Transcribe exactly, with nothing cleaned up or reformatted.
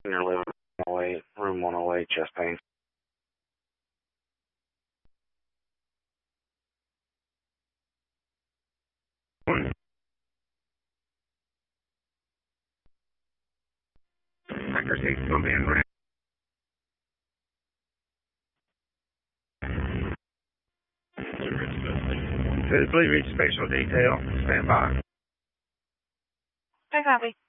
Senior Living, one oh eight, room one oh eight, chest pain. Accuracy, come in, right? Please reach special detail. Stand by. I copy.